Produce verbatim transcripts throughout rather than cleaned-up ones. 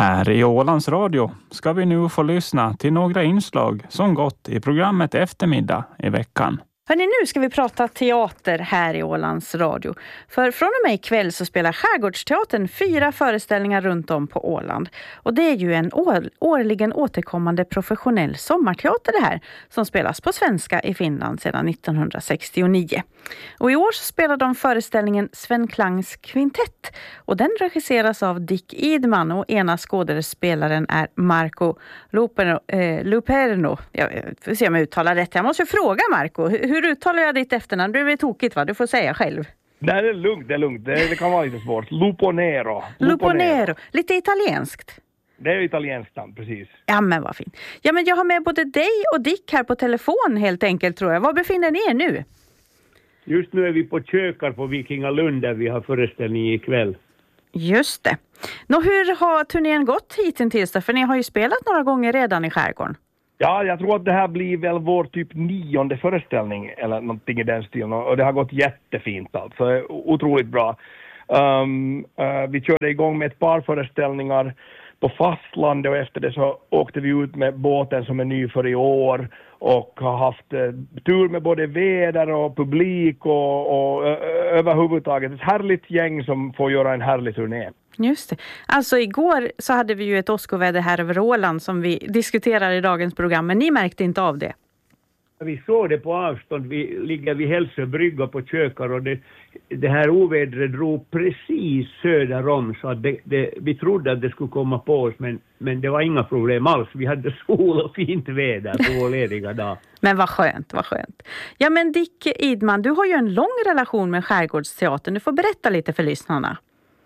Här i Ålands Radio ska vi nu få lyssna till några inslag som gått i programmet Eftermiddag i veckan. Hörrni, nu ska vi prata teater här i Ålands Radio. För från och med ikväll så spelar Skärgårdsteatern fyra föreställningar runt om på Åland. Och det är ju en år, årligen återkommande professionell sommarteater det här, som spelas på svenska i Finland sedan nittonhundrasextionio. Och i år så spelar de föreställningen Sven Klangs kvintett. Och den regisseras av Dick Idman och ena skådespelaren är Marco Luperno. Eh, Luperno. Jag får se om jag uttalar rätt. Jag måste fråga Marco, hur uttalar jag ditt efternamn? Du är tokigt, va? Du får säga själv. Nej, det är lugnt, det är lugnt. Det, det kan vara lite svårt. Luponero. Luponero. Lite italienskt. Det är italienskt namn, precis. Ja, men vad fint. Ja, men jag har med både dig och Dick här på telefon helt enkelt, tror jag. Var befinner ni er nu? Just nu är vi på Kökar på Vikingalund där vi har föreställning ikväll. Just det. Nå, hur har turnén gått hittills då? För ni har ju spelat några gånger redan i skärgården. Ja, jag tror att det här blir väl vår typ nionde föreställning eller någonting i den stilen. Och det har gått jättefint alltså. Otroligt bra. Um, uh, vi körde igång med ett par föreställningar på fastlandet och efter det så åkte vi ut med båten som är ny för i år och har haft eh, tur med både väder och publik och, och ö, överhuvudtaget ett härligt gäng som får göra en härlig turné. Just det. Alltså igår så hade vi ju ett åskoväder här över Åland som vi diskuterar i dagens program, men ni märkte inte av det. Vi såg det på avstånd, vi ligger vid Hälsöbrygga på Kökar och det, det här ovädret drog precis söder om så att det, det, vi trodde att det skulle komma på oss men, men det var inga problem alls. Vi hade sol och fint väder på vår lediga dag. Men vad skönt, vad skönt. Ja, men Dick Idman, du har ju en lång relation med Skärgårdsteatern. Du får berätta lite för lyssnarna.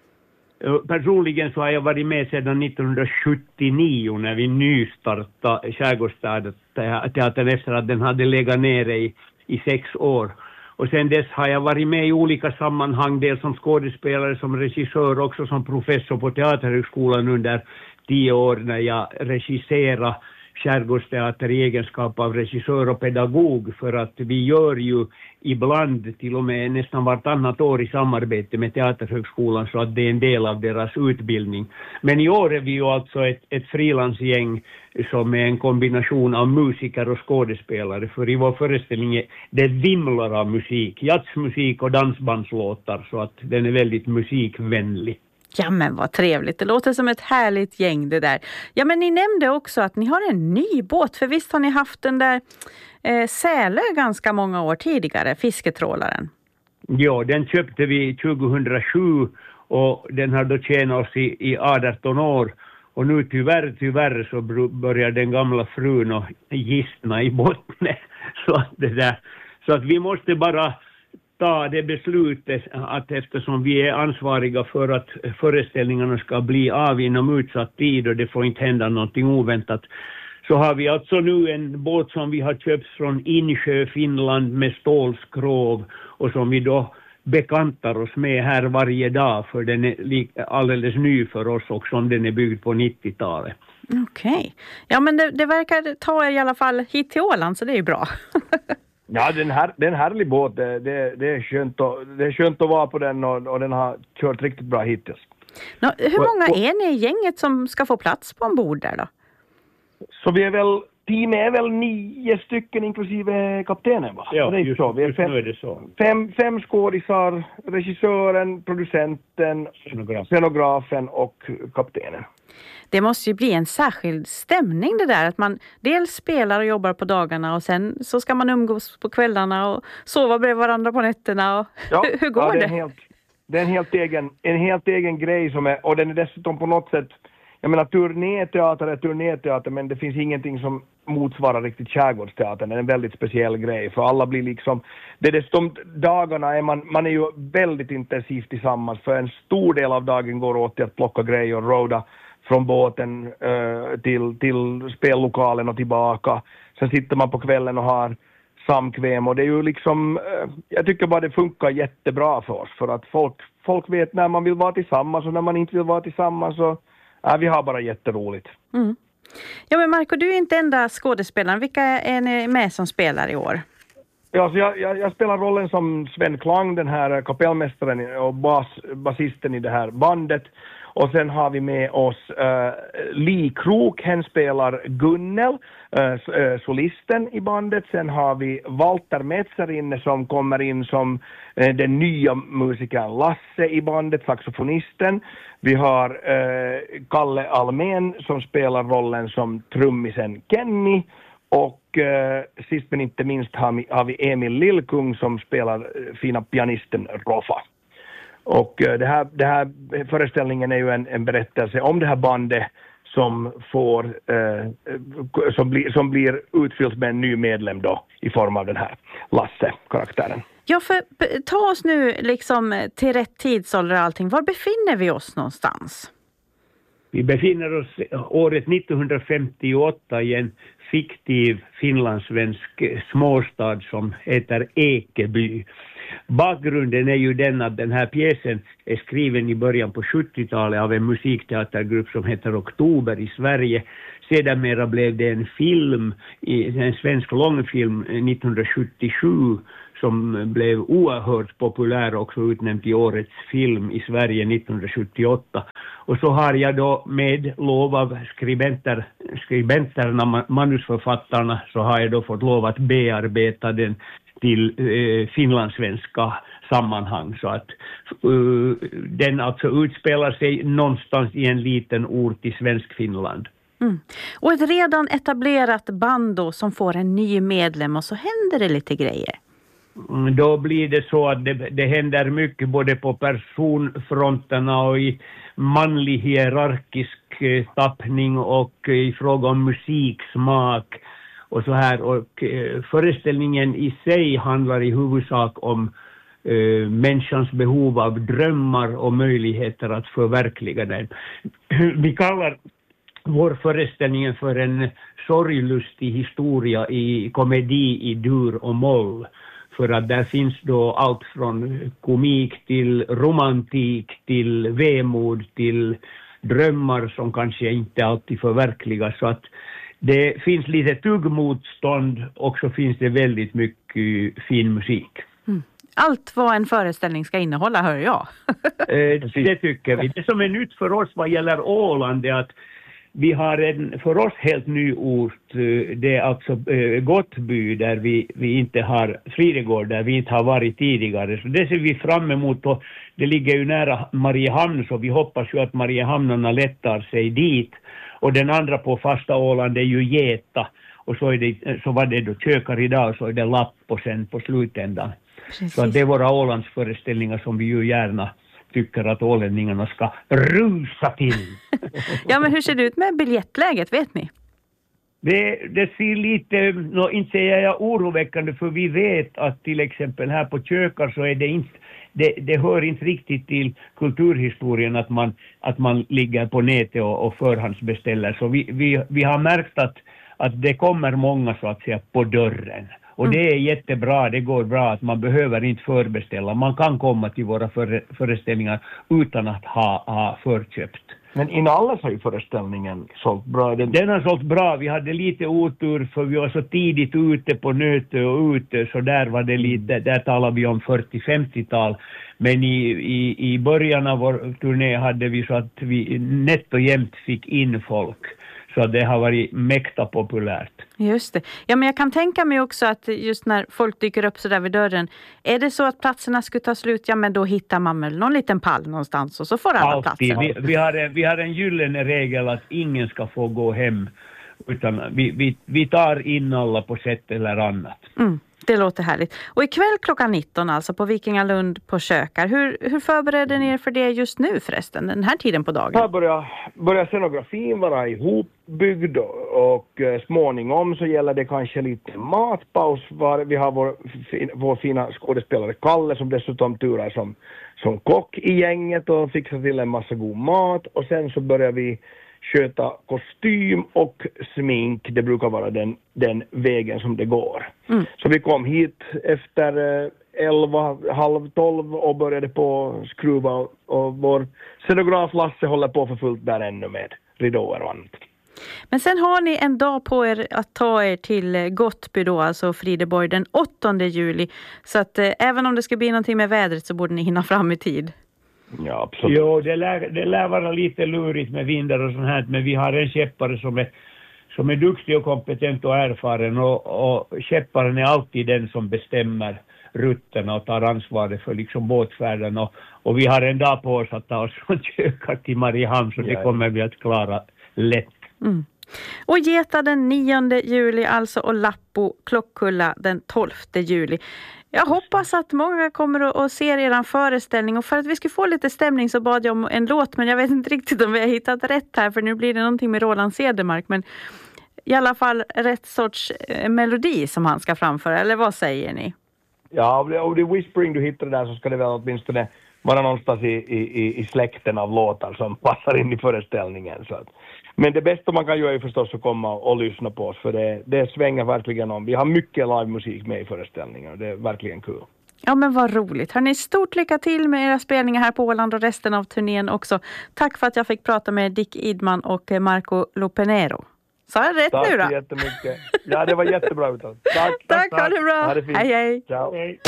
Personligen så har jag varit med sedan nittonhundrasjuttionio när vi nystartade Skärgårdsteatern efter att den hade legat nere i, i sex år. Och sen dess har jag varit med i olika sammanhang, dels som skådespelare, som regissör, också som professor på Teaterhögskolan under tio år när jag regisserade Skärgårdsteater i egenskap av regissör och pedagog, för att vi gör ju ibland till och med nästan vartannat år i samarbete med Teaterhögskolan så att det är en del av deras utbildning. Men i år är vi ju alltså ett, ett frilansgäng som är en kombination av musiker och skådespelare, för i vår föreställning är det vimlar av musik, jazzmusik och dansbandslåtar, så att den är väldigt musikvänlig. Ja, men vad trevligt. Det låter som ett härligt gäng det där. Ja, men ni nämnde också att ni har en ny båt. För visst har ni haft den där eh, Sälö ganska många år tidigare, fisketrålaren. Ja, den köpte vi tjugohundrasju och den har då tjänat oss i, i arton år. Och nu tyvärr, tyvärr så börjar den gamla frun att gistna i botten. Så att, det där, så att vi måste bara ta det beslutet att eftersom vi är ansvariga för att föreställningarna ska bli av inom utsatt tid och det får inte hända någonting oväntat, så har vi alltså nu en båt som vi har köpt från Insjö, Finland med stålskrov och som vi då bekantar oss med här varje dag, för den är alldeles ny för oss och som den är byggd på nittiotalet. Okej. Okay. Ja, men det, det verkar ta er i alla fall hit till Åland, så det är ju bra. Ja, den här, det är en härlig båt. Det, det, det, är skönt att, det är skönt att vara på den och, och den har kört riktigt bra hittills. Nå, hur många och, och, är ni i gänget som ska få plats på ombord där då? Så vi är väl, teamet är väl nio stycken inklusive kaptenen, va? Ja, det är just, så. Vi är fem, är det så. Fem, fem skådisar, regissören, producenten, Scenograf. scenografen och kaptenen. Det måste ju bli en särskild stämning det där, att man dels spelar och jobbar på dagarna och sen så ska man umgås på kvällarna och sova bredvid varandra på nätterna. Och ja, hur går ja, det? det? Är en helt, det är en helt egen, en helt egen grej som är, och den är dessutom på något sätt, jag menar turnéteater är turnéteater, men det finns ingenting som motsvarar riktigt Skärgårdsteatern. Det är en väldigt speciell grej, för alla blir liksom, det är dessutom dagarna är man, man är ju väldigt intensivt tillsammans, för en stor del av dagen går åt till att plocka grejer och roda från båten uh, till, till spellokalen och tillbaka. Sen sitter man på kvällen och har samkväm och det är ju liksom, uh, jag tycker bara det funkar jättebra för oss, för att folk, folk vet när man vill vara tillsammans och när man inte vill vara tillsammans, så ja, vi har bara jätteroligt. Mm. Ja, men Marco, du är inte enda skådespelaren. Vilka är ni med som spelar i år? Ja, så jag, jag, jag spelar rollen som Sven Klang, den här kapellmästaren och bas, basisten i det här bandet. Och sen har vi med oss uh, Li Krok, hen spelar Gunnel, uh, solisten i bandet. Sen har vi Walter Metzer inne som kommer in som uh, den nya musikern Lasse i bandet, saxofonisten. Vi har uh, Kalle Almén som spelar rollen som trummisen Kenny. Och eh, sist men inte minst har vi, har vi Emil Lillkung som spelar eh, fina pianisten Roffa. Och eh, det här, det här föreställningen är ju en, en berättelse om det här bandet som får eh, som, bli, som blir utfyllt med en ny medlem då i form av den här Lasse-karaktären. Ja, för ta oss nu liksom till rätt tidsålder och allting. Var befinner vi oss någonstans? Vi befinner oss året nittonhundrafemtioåtta i en fiktiv finlandssvensk småstad som heter Ekeby. Bakgrunden är ju den att den här pjäsen är skriven i början på sjuttiotalet av en musikteatergrupp som heter Oktober i Sverige. Sedermera blev det en film, en svensk långfilm nittonhundrasjuttiosju som blev oerhört populär och också utnämnd till årets film i Sverige nittonhundrasjuttioåtta. Och så har jag då med lov av skribenter, skribenterna, manusförfattarna, så har jag då fått lov att bearbeta den till eh, finlandssvenska sammanhang. Så att uh, den alltså utspelar sig någonstans i en liten ort i svensk Finland. Mm. Och ett redan etablerat band då som får en ny medlem och så händer det lite grejer. Då blir det så att det, det händer mycket både på personfronterna och i manlig hierarkisk tappning och i fråga om musiksmak och så här. Och eh, föreställningen i sig handlar i huvudsak om eh, människans behov av drömmar och möjligheter att förverkliga den. Vi kallar vår föreställning för en sorglustig historia i komedi i dur och moll. För att där finns då allt från komik till romantik till vemod till drömmar som kanske inte alltid förverkligas. Så att det finns lite tuggmotstånd och så finns det väldigt mycket fin musik. Mm. Allt vad en föreställning ska innehålla, hör jag. Det tycker vi. Det som är nytt för oss vad gäller Åland är att vi har en för oss helt ny ort, det är alltså Gottby där vi, vi inte har Fridegård, där vi inte har varit tidigare. Så det ser vi fram emot och det ligger ju nära Mariehamn så vi hoppas ju att Mariehamnarna lättar sig dit. Och den andra på fasta Åland är ju Geta och så, är det, så var det då Kökar idag och så är det Lappo sen på slutändan. Precis. Så att det är våra Ålandsföreställningar som vi ju gärna tycker att ålänningarna ska rusa till. Ja, men hur ser det ut med biljettläget, vet ni? Det, det ser lite, no, inte säger jag oroväckande för vi vet att till exempel här på Kökar så är det inte, det, det hör inte riktigt till kulturhistorien att man, att man ligger på nätet och, och förhandsbeställer. Så vi, vi, vi har märkt att, att det kommer många så att säga på dörren. Och det är jättebra, det går bra att man behöver inte förbeställa. Man kan komma till våra före, föreställningar utan att ha, ha förköpt. Men inalles har ju föreställningen sålt bra. Den... den har sålt bra. Vi hade lite otur för vi var så tidigt ute på Nöte och ute. Så där var det lite, där talar vi om fyrtio-femtiotal. Men i, i, i början av vår turné hade vi så att vi nätt och jämt fick in folk. Så det har varit mäkta populärt. Just det. Ja, men jag kan tänka mig också att just när folk dyker upp så där vid dörren. Är det så att platserna skulle ta slut, ja men då hittar man väl någon liten pall någonstans och så får alla Alltid. platser. Vi, vi, har en, vi har en gyllene regel att ingen ska få gå hem. Utan vi, vi, vi tar in alla på sätt eller annat. Mm. Det låter härligt. Och ikväll klockan nitton alltså på Vikingalund på Kökar. Hur, hur förbereder ni er för det just nu förresten, den här tiden på dagen? Här börjar, börjar scenografin vara ihopbyggd och eh, småningom så gäller det kanske lite matpaus. Var vi har vår, fin, vår fina skådespelare Kalle som dessutom turar som, som kock i gänget och fixar till en massa god mat. Och sen så börjar vi sköta kostym och smink. Det brukar vara den, den vägen som det går. Mm. Så vi kom hit efter elva, halv tolv och började på skruva och, och vår scenograf Lasse håller på för fullt där ännu med ridåer och annat. Men sen har ni en dag på er att ta er till Gottby då, alltså Frideborg den åttonde juli. Så att eh, även om det ska bli någonting med vädret så borde ni hinna fram i tid. Ja, absolut. Jo, det lär, det lär vara lite lurigt med vindar och sånt här, men vi har en skeppare som är, som är duktig och kompetent och erfaren, och, och skepparen är alltid den som bestämmer rutterna och tar ansvaret för liksom båtfärden, och, och vi har en dag på oss att ta oss från Köka till Mariehamn, så ja, det kommer vi att klara lätt. Mm. Och Geta den nionde juli alltså, och Lappo Klockkulla den tolfte juli. Jag hoppas att många kommer att se er föreställning, och för att vi ska få lite stämning så bad jag om en låt, men jag vet inte riktigt om vi har hittat rätt här, för nu blir det någonting med Roland Cedermark, men i alla fall rätt sorts melodi som han ska framföra, eller vad säger ni? Ja, om det, om det är Whispering du hittar där, så ska det väl åtminstone vara någonstans i, i, i släkten av låtar som passar in i föreställningen. Så att. Men det bästa man kan göra är förstås att komma och, och lyssna på oss, för det, det svänger verkligen om. Vi har mycket livemusik med i föreställningen, och det är verkligen kul. Ja, men vad roligt. Har ni stort lycka till med era spelningar här på Åland och resten av turnén också. Tack för att jag fick prata med Dick Idman och Marco Lopenero. Sa jag rätt tack nu då? Tack så jättemycket. Ja, det var jättebra utan. Tack, tack, tack, tack. Ha det bra. Ha det fint. Hej, hej. Ciao. Hej.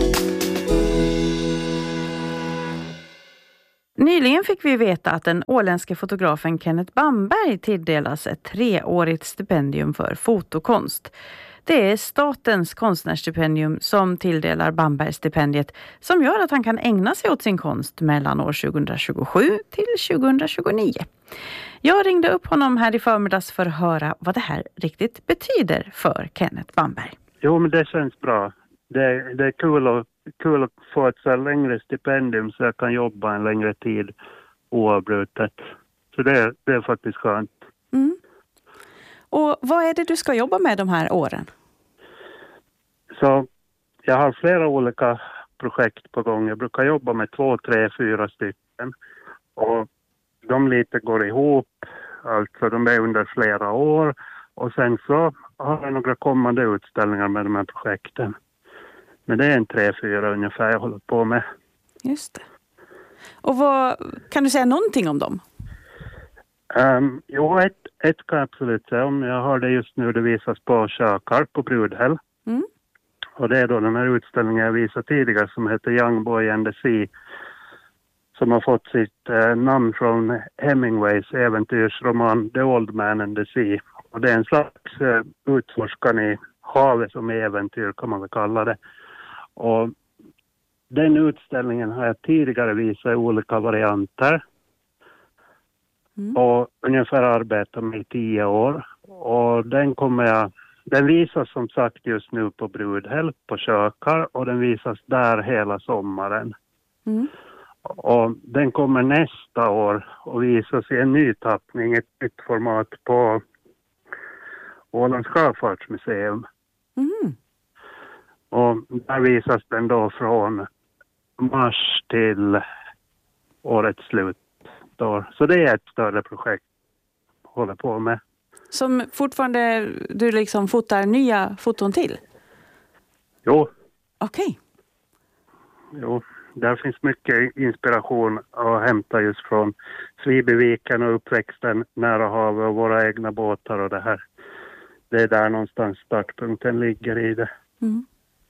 Nyligen fick vi veta att den åländske fotografen Kenneth Bamberg tilldelas ett treårigt stipendium för fotokonst. Det är statens konstnärsstipendium som tilldelar Bamberg stipendiet, som gör att han kan ägna sig åt sin konst mellan år tjugohundratjugosju till tjugohundratjugonio. Jag ringde upp honom här i förmiddags för att höra vad det här riktigt betyder för Kenneth Bamberg. Jo, men det känns bra. Det, det är kul att, kul att få ett så längre stipendium så jag kan jobba en längre tid oavbrutet. Så det, det är faktiskt skönt. Mm. Och vad är det du ska jobba med de här åren? Så jag har flera olika projekt på gång. Jag brukar jobba med två, tre, fyra stycken. Och de lite går ihop. Alltså de är under flera år. Och sen så har jag några kommande utställningar med de här projekten. Men det är en tre, fyra ungefär jag håller på med. Just det. Och vad, kan du säga någonting om dem? Um, jo, ett, ett kan jag absolut säga om. Jag har det just nu, det visas på Kökar på Brudhäll. Mm. Och det är då den här utställningen jag visade tidigare som heter Young Boy and the Sea. Som har fått sitt eh, namn från Hemingways äventyrsroman The Old Man and the Sea. Och det är en slags eh, utforskan i havet som äventyr kan man väl kalla det. Och den utställningen har jag tidigare visat i olika varianter. Mm. Och ungefär arbetat med i tio år. Och den kommer jag, den visas som sagt just nu på Brudhäll på Kökar, och den visas där hela sommaren. Mm. Och den kommer nästa år och visas i en ny tappning, ett nytt format på Ålands sjöfartsmuseum. Mm. Och där visas den då från mars till årets slut. Så det är ett större projekt jag håller på med. Som fortfarande du liksom fotar nya foton till? Jo. Okej. Okay. Jo, där finns mycket inspiration att hämta just från Svibeviken och uppväxten nära havet och våra egna båtar och det här. Det är där någonstans startpunkten ligger i det. Mm.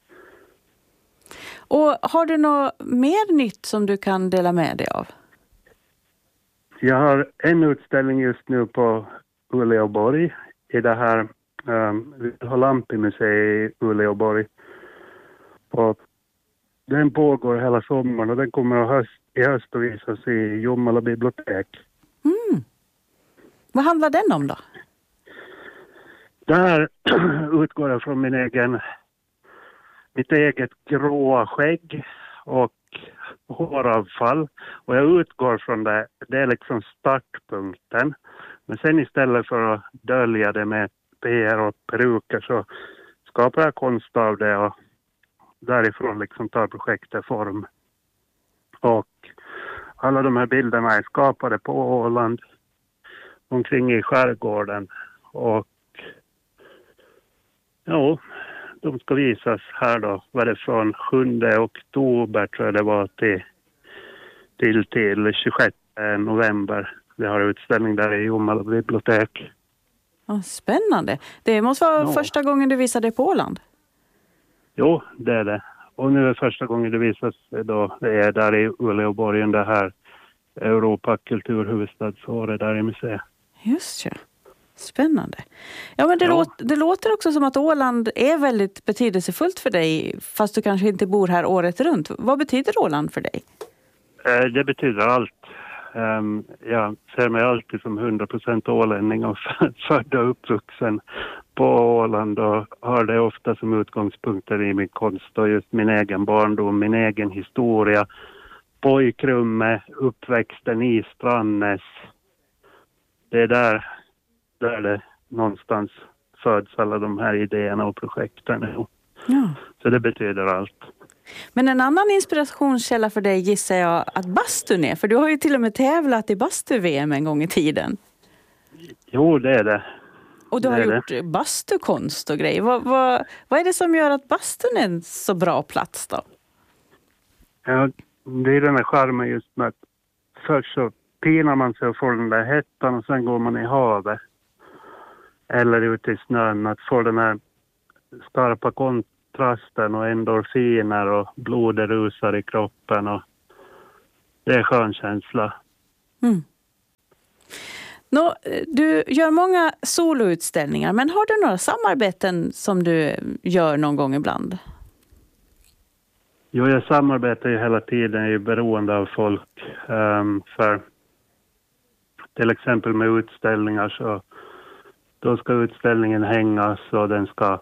Och har du något mer nytt som du kan dela med dig av? Jag har en utställning just nu på Uleåborg i det här um, Lampi-museet i Uleåborg. Och den pågår hela sommaren och den kommer att höst, i höst att visas i Jomala bibliotek. Mm. Vad handlar den om då? Där utgår jag från min egen, mitt eget gråa skägg och håravfall. Och jag utgår från det, det är liksom startpunkten. Men sen istället för att dölja det med P R och peruker så skapar jag konst av det och därifrån liksom tar projektet form. Och alla de här bilderna är skapade på Åland, omkring i skärgården. Och ja, de ska visas här då. Var det från sjunde oktober tror jag det var till, till, till tjugosjätte november. Vi har utställning där i Jomala bibliotek. Oh, spännande. Det måste vara ja. första gången du visade på Åland. Jo, det är det. och nu är första gången det visas då, det är där i Uleåborgen, det här Europa kulturhuvudstadsåret där i museet. Just ja. Spännande. Ja, men det, Ja. låter, det låter också som att Åland är väldigt betydelsefullt för dig, fast du kanske inte bor här året runt. Vad betyder Åland för dig? Eh, Det betyder allt. Um, jag ser mig alltid som hundra procent ålänning och född och uppvuxen på Åland och har det ofta som utgångspunkter i min konst och just min egen barndom, min egen historia, pojkrummet, uppväxten i Strandnäs. Det är där, där det någonstans föds alla de här idéerna och projekten. Ja. Så det betyder allt. Men en annan inspirationskälla för dig gissar jag att bastun är. För du har ju till och med tävlat i bastu-V M en gång i tiden. Jo, det är det. Och du det har är gjort det. bastukonst och grejer. Vad, vad, vad är det som gör att bastun är en så bra plats då? Ja, det är den här charmen just med att först så pinar man sig och får den där hettan och sen går man i havet. Eller ute i snön. Att få den här skarpa kontrasten och endorfiner och blodet rusar i kroppen. Och det är skön känsla. Mm. Nå, du gör många soloutställningar, men har du några samarbeten som du gör någon gång ibland? Jo, jag samarbetar ju hela tiden, jag är ju beroende av folk. Um, för till exempel med utställningar så då ska utställningen hängas och den ska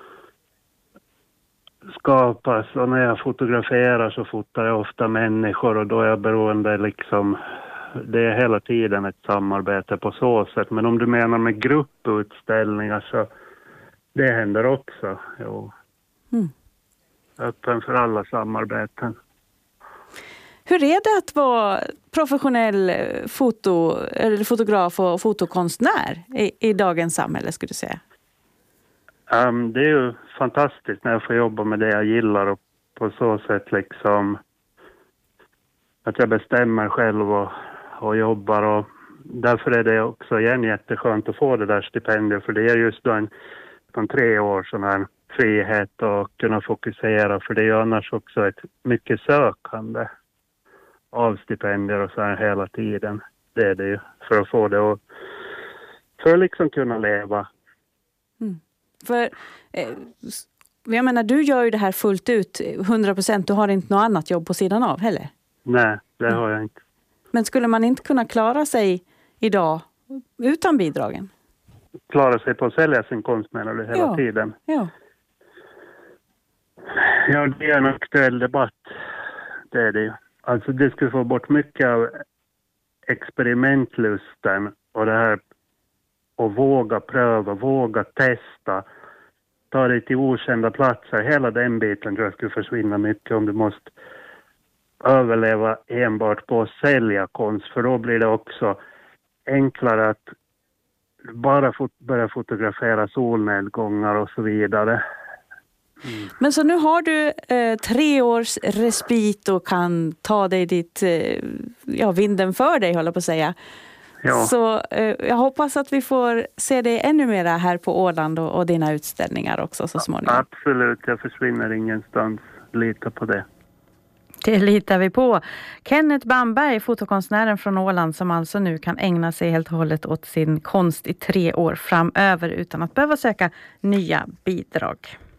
skapas. Och när jag fotograferar så fotar jag ofta människor och då är jag beroende liksom, det är hela tiden ett samarbete på så sätt. Men om du menar med grupputställningar så det händer också. Jo. Mm. Öppen för alla samarbeten. Hur är det att vara professionell foto, eller fotograf och fotokonstnär i, i dagens samhälle, skulle du säga? Um, det är ju fantastiskt när jag får jobba med det jag gillar och på så sätt liksom att jag bestämmer själv och, och jobbar och därför är det också igen jätteskönt att få det där stipendiet för det är just då en, en tre år sån här frihet och kunna fokusera för det är ju annars också ett mycket sökande av stipendier och så här hela tiden. Det är det ju för att få det och för att liksom kunna leva. Mm. För eh, jag menar, du gör ju det här fullt ut, hundra procent. Du har inte något annat jobb på sidan av heller? Nej, det har jag inte. Men skulle man inte kunna klara sig idag utan bidragen? Klara sig på att sälja sin konst menar du hela ja. tiden? Ja. Ja, det är en aktuell debatt. Det är det ju. Alltså det skulle få bort mycket av experimentlusten och det här att våga pröva, våga testa, ta dig till okända platser. Hela den biten tror jag skulle försvinna mycket om du måste överleva enbart på att sälja konst. För då blir det också enklare att bara fot- börja fotografera solnedgångar och så vidare. Mm. Men så nu har du eh, tre års respit och kan ta dig dit, eh, ja, vinden för dig håller på att säga. Ja. Så eh, jag hoppas att vi får se dig ännu mer här på Åland och, och dina utställningar också så småningom. Absolut, jag försvinner ingenstans. Lita på det. Det litar vi på. Kenneth Bamberg, fotokonstnären från Åland som alltså nu kan ägna sig helt och hållet åt sin konst i tre år framöver utan att behöva söka nya bidrag.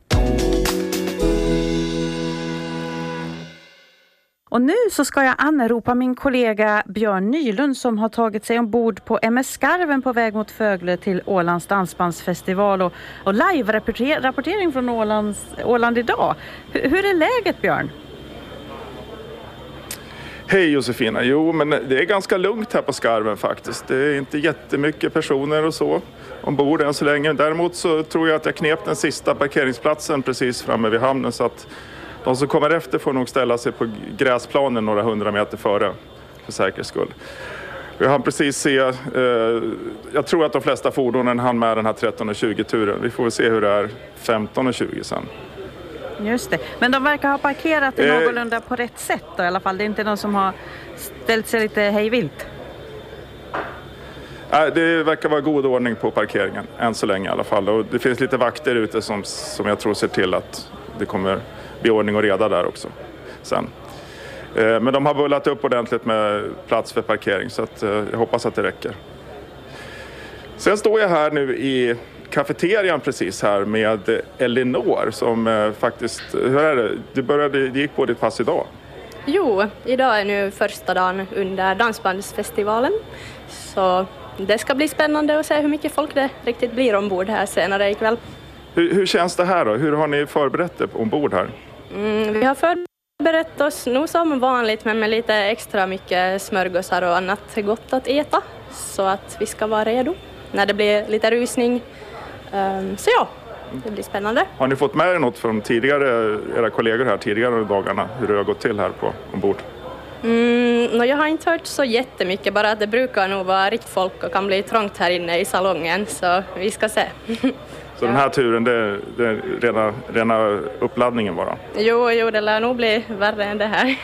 Och nu så ska jag anropa min kollega Björn Nylund som har tagit sig ombord på M S Skarven på väg mot Fögle till Ålands dansbandsfestival och, och live-rapportering från Ålands, Åland idag. H- hur är läget, Björn? Hej Josefina, jo men det är ganska lugnt här på Skarven faktiskt. Det är inte jättemycket personer och så ombord än så länge. Däremot så tror jag att jag knep den sista parkeringsplatsen precis framme vid hamnen så att de som kommer efter får nog ställa sig på gräsplanen några hundra meter före för säkerhets skull. Vi har precis se, eh, jag tror att de flesta fordonen hann med den här tretton och tjugo-turen. Vi får väl se hur det är femton och tjugo sen. Just det. Men de verkar ha parkerat i Eh, någorlunda på rätt sätt då, i alla fall. Det är inte någon som har ställt sig lite hejvilt. Nej, det verkar vara god ordning på parkeringen, än så länge i alla fall. Och det finns lite vakter ute som, som jag tror ser till att det kommer bli ordning och reda där också sen. Men de har bullat upp ordentligt med plats för parkering, så att jag hoppas att det räcker. Sen står jag här nu i kafeterian precis här med Elinor som faktiskt, hur är det? Du började, det gick på ditt pass idag? Jo, idag är nu första dagen under dansbandsfestivalen, så det ska bli spännande att se hur mycket folk det riktigt blir ombord här senare ikväll. Hur, hur känns det här då? Hur har ni förberett det ombord här? Mm, vi har förberett oss nog som vanligt, men med lite extra mycket smörgåsar och annat gott att äta, så att vi ska vara redo när det blir lite rusning. Um, så ja, det blir spännande. Har ni fått med er något från tidigare, era kollegor här tidigare dagarna, hur det har gått till här på ombord? Mm, no, jag har inte hört så jättemycket, bara att det brukar nog vara riktigt folk och kan bli trångt här inne i salongen, så vi ska se. Så den här turen, det, det är rena, rena uppladdningen bara? Jo, jo, det lär nog bli värre än det här.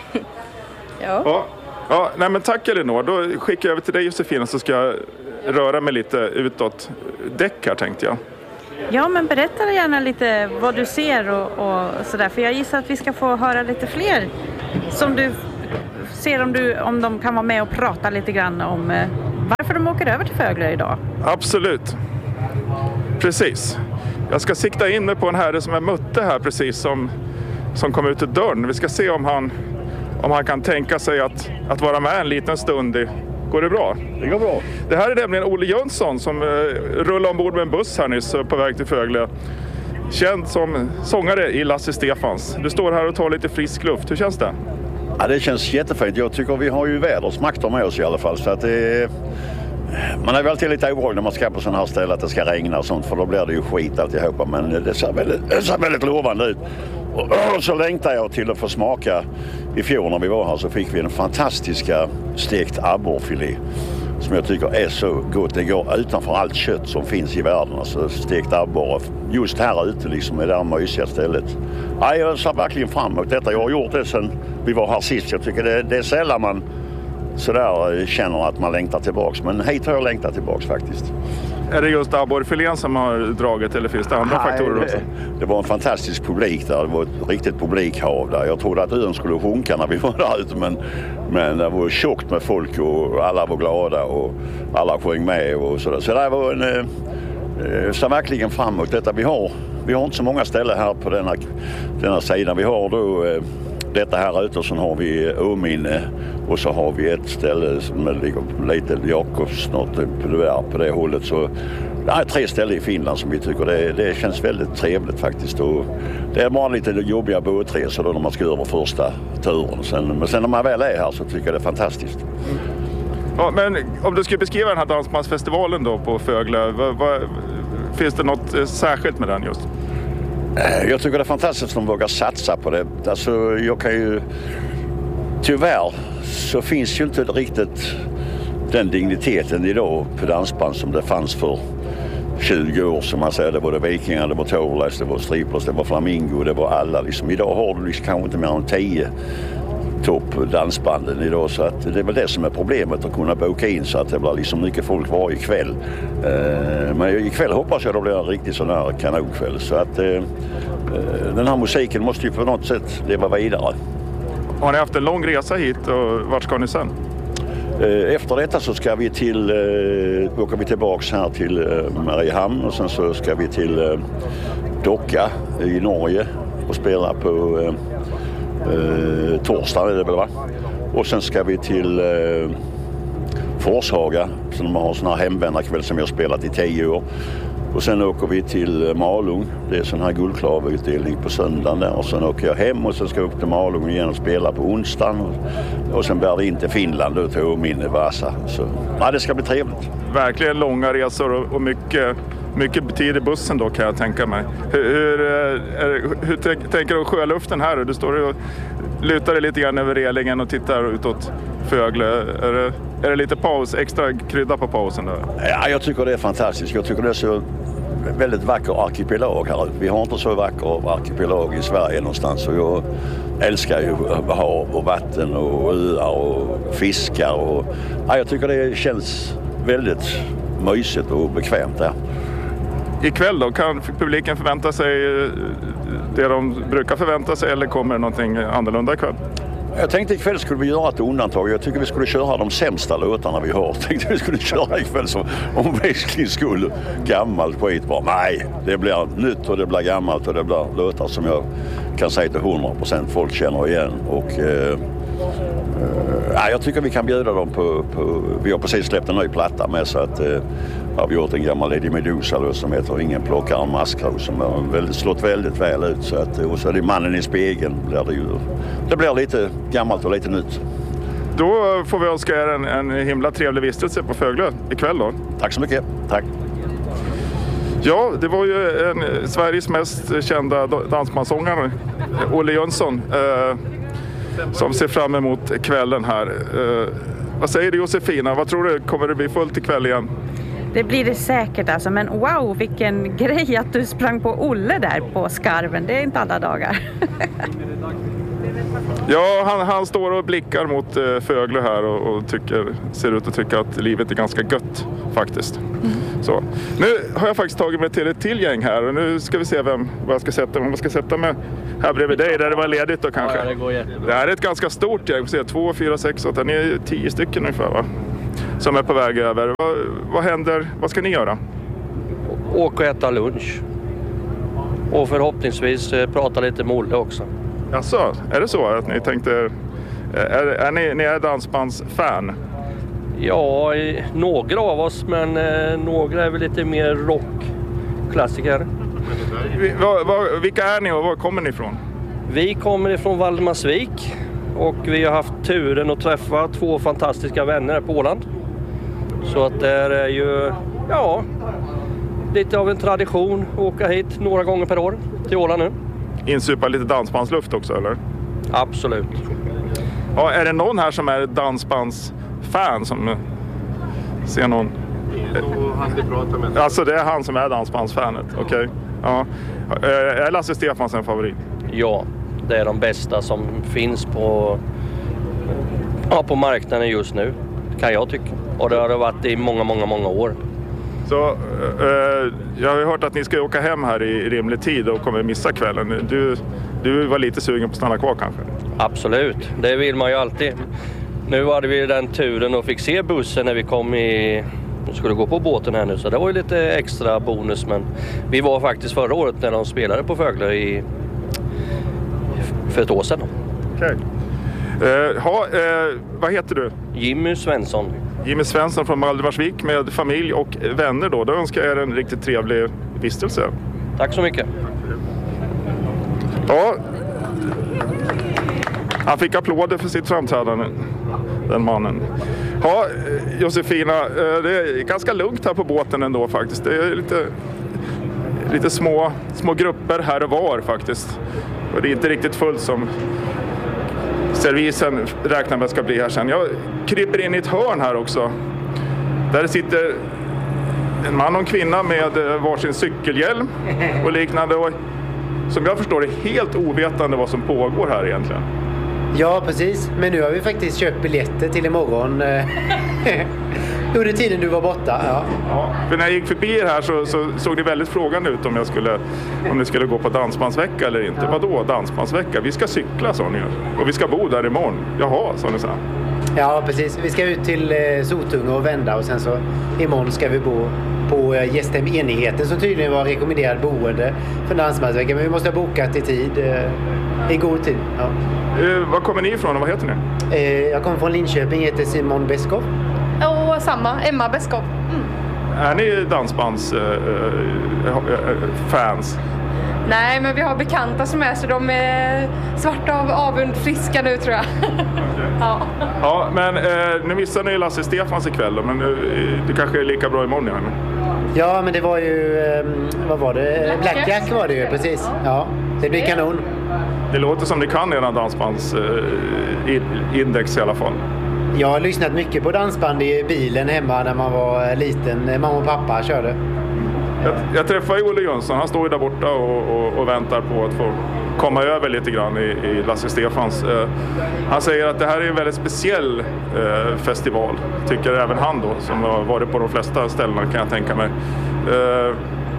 Ja. Ja, ja, nej men tack Elinor. Då skickar jag över till dig Josefina, så ska jag röra mig lite utåt däck här tänkte jag. Ja, men berätta gärna lite vad du ser och, och sådär, för jag gissar att vi ska få höra lite fler som du ser, om, du, om de kan vara med och prata lite grann om eh, varför de åker över till Fögle idag. Absolut. Precis. Jag ska sikta in mig på en herre som jag mötte här precis som, som kom ut ur dörren. Vi ska se om han, om han kan tänka sig att, att vara med en liten stund. I, går det bra? Det går bra. Det här är nämligen Olle Jönsson som eh, rullar ombord med en buss här nyss på väg till Fögle. Känd som sångare i Lasse Stefans. Du står här och tar lite frisk luft. Hur känns det? Ja, det känns jättefint. Jag tycker vi har ju vädersmakter med oss i alla fall. Så att det, man är väl alltid lite orolig när man ska på sådana här ställen att det ska regna och sånt. För då blir det ju skit alltihopa. Men det ser väldigt, det ser väldigt lovande ut. Och, och så längtar jag till att få smaka. I fjol när vi var här så fick vi en fantastiska stekt abborrfilé. Som jag tycker är så gott. Det går utanför allt kött som finns i världen. Alltså stekt abborre. Just här ute liksom är det här mysiga stället. Ja, jag ser verkligen fram emot detta. Jag har gjort det sedan vi var här sist. Jag tycker det, det är sällan man sådär känner att man längtar tillbaks. Men hit har jag längtat tillbaks faktiskt. Är det just abborrfilén som har dragit eller finns det andra Nej, faktorer också? Det, det var en fantastisk publik där. Det var ett riktigt publikhav där. Jag trodde att ön skulle sjunka när vi var där ute. Men, men det var tjockt med folk och alla var glada och alla sjöng med och sådär. Så det var en... Eh, så verkligen fram emot detta. Vi har, vi har inte så många ställen här på denna, denna sidan. Vi har då... Eh, Detta här ute, så har vi Åminne och så har vi ett ställe som ligger lite Jakobsnåt på det, på det hållet. Så det är tre ställen i Finland som vi tycker det, det känns väldigt trevligt faktiskt. Och det är bara lite jobbiga båtresor då när man ska över första turen. Sen, men sen när man väl är här så tycker jag det är fantastiskt. Ja, men om du skulle beskriva den här dansbandsfestivalen då på Fögle, vad, vad, finns det något särskilt med den just? Jag tycker det är fantastiskt att de vågar satsa på det. Alltså jag kan ju... Tyvärr så finns ju inte riktigt den digniteten idag på dansband som det fanns för tjugo år som man säger. Det var det Vikingar, det var Tårläs, det var Striplers, det var Flamingo, det var alla. Liksom, idag har du liksom kanske inte mer än tio toppdansbanden idag, så att det är väl det som är problemet, att kunna boka in så att det blir liksom mycket folk varje kväll. Eh, men ikväll hoppas jag det blir en riktigt sån här kanonkväll, så att eh, den här musiken måste ju på något sätt leva vidare. Har ni haft en lång resa hit och vart ska ni sen? Eh, efter detta så ska vi till, eh, åker vi tillbaks här till eh, Mariehamn och sen så ska vi till eh, Docka i Norge och spela på eh, Eh, torsdag är det väl, va? Och sen ska vi till eh, Forshaga, så de har sån här hemvändarkväll som jag har spelat i tio år. Och sen åker vi till Malung, det är sån här guldklavutdelning på söndagen där. Och sen åker jag hem och sen ska jag upp till Malung igen och spela på onsdagen. Och, och sen bär det in till Finland och till Åminne, Vasa. Så ja, det ska bli trevligt. Verkligen långa resor och, och mycket... Mycket tid i bussen då, kan jag tänka mig. Hur, hur, är, hur tänker du om sjöluften här? Du står och lutar dig lite grann över relingen och tittar utåt Fögle. Är det, är det lite paus, extra krydda på pausen där? Ja, jag tycker det är fantastiskt. Jag tycker det är så väldigt vacker arkipelag här. Vi har inte så vacker arkipelag i Sverige någonstans. Så jag älskar ju hav och vatten och öar och fiskar. Och, ja, jag tycker det känns väldigt mysigt och bekvämt där. ikväll då, kan publiken förvänta sig det de brukar förvänta sig eller kommer det någonting annorlunda ikväll? Jag tänkte ikväll skulle vi göra ett undantag. Jag tycker vi skulle köra de sämsta låtarna vi har. Jag tänkte vi skulle köra ikväll som om Wrestling skulle gammalt skitbra. Nej, det blir nytt och det blir gammalt och det blir låtar som jag kan säga till hundra procent folk känner igen. Och eh, eh, jag tycker vi kan bjuda dem på, på... Vi har precis släppt en ny platta med så att eh, har vi gjort en gammal Lady Medusa som heter Ingen plockar en maskros som har väldigt, slått väldigt väl ut. Så att, och så är det Mannen i spegeln. Blir det, ju, det blir lite gammalt och lite nytt. Då får vi önska er en, en himla trevlig vistelse på Föglö ikväll då. Tack så mycket. Tack. Ja, det var ju en Sveriges mest kända dansbandssångare, Olle Jönsson, eh, som ser fram emot kvällen här. Eh, vad säger du Josefina? Vad tror du? Kommer det bli fullt ikväll igen? Det blir det säkert alltså, men wow, vilken grej att du sprang på Olle där på skarven. Det är inte alla dagar. Ja, han, han står och blickar mot eh, Föglö här och, och tycker, ser ut att tycka att livet är ganska gött faktiskt. Mm. Så. Nu har jag faktiskt tagit mig till ett till gäng här och nu ska vi se vem vad jag ska sätta mig. Om jag ska sätta mig här bredvid dig där det var ledigt då kanske. Ja, det går jättebra. Det här är ett ganska stort gäng. Se, två, fyra, sex, åtta, ni är tio stycken ungefär va? Som är på väg över. Vad, vad händer? Vad ska ni göra? Åka och äta lunch. Och förhoppningsvis eh, prata lite med Olle också. Alltså, är det så att ni tänkte... Är, är ni, ni är dansbandsfan? Ja, några av oss, men eh, några är väl lite mer rockklassiker. Vi, va, va, vilka är ni och var kommer ni ifrån? Vi kommer ifrån Valdemarsvik och vi har haft turen att träffa två fantastiska vänner på Åland. Så att det är ju, ja, lite av en tradition att åka hit några gånger per år till Åland nu. Insupa lite dansbandsluft också, eller? Absolut. Ja, är det någon här som är dansbandsfan som ser någon? Han vi pratar med. Alltså det är han som är dansbandsfanet, okej. Okay. Ja. Är Lasse Stefans en favorit? Ja, det är de bästa som finns på, ja, på marknaden just nu, kan jag tycka. Och det har det varit i många, många, många år. Så eh, jag har ju hört att ni ska åka hem här i rimlig tid och kommer missa kvällen. Du, du var lite sugen på att stanna kvar kanske? Absolut, det vill man ju alltid. Nu hade vi den turen och fick se bussen när vi kom i... Nu skulle gå på båten här nu, så det var ju lite extra bonus. Men vi var faktiskt förra året när de spelade på Föglö i... för ett år sedan. Okej. Eh, ha, eh, vad heter du? Jimmy Svensson. Jimmy Svensson från Valdemarsvik med familj och vänner då. Då önskar jag er en riktigt trevlig vistelse. Tack så mycket. Ja. Han fick applåder för sitt framträdande, den mannen. Ja, Josefina, det är ganska lugnt här på båten ändå faktiskt. Det är lite, lite små, små grupper här och var faktiskt. Och det är inte riktigt fullt som servisen räknar med ska bli här sen. Jag kryper in i ett hörn här också. Där sitter en man och en kvinna med varsin cykelhjälm och liknande. Och som jag förstår är helt ovetande vad som pågår här egentligen. Ja, precis. Men nu har vi faktiskt köpt biljetter till imorgon. Under tiden du var borta, ja. Ja, för när jag gick förbi er här så, så såg det väldigt frågande ut om jag skulle, om ni skulle gå på dansbandsvecka eller inte. Ja. Vadå dansbandsvecka? Vi ska cykla, sa ni. Och vi ska bo där imorgon. Jaha, sa ni så. Ja, precis. Vi ska ut till eh, Sotunga och vända och sen så imorgon ska vi bo på eh, Gästem Enigheten som tydligen var rekommenderad boende för dansbandsvecka. Men vi måste ha bokat i tid, eh, i god tid. Ja. Eh, var kommer ni ifrån och vad heter ni? Eh, jag kommer från Linköping, heter Simon Beskov. Och samma, Emma Beskov. Mm. Är ni dansbands äh, äh, fans? Nej, men vi har bekanta som är så de är svarta av avund friska nu tror jag. Ja. Ja, men äh, nu missar ni Lasse Stefans ikväll då, men äh, det kanske är lika bra imorgon igen. Ja, men det var ju, äh, vad var det? Blackjack var det ju, precis. Ja, det blir kanon. Det låter som ni kan era dansbandsindex äh, i alla fall. Jag har lyssnat mycket på dansband i bilen hemma när man var liten. Mamma och pappa körde. Jag, jag träffade Olle Jönsson. Han står ju där borta och, och, och väntar på att få komma över lite grann i, i Lasse Stefans. Eh, han säger att det här är en väldigt speciell eh, festival. Tycker även han då, som har varit på de flesta ställena kan jag tänka mig. Eh,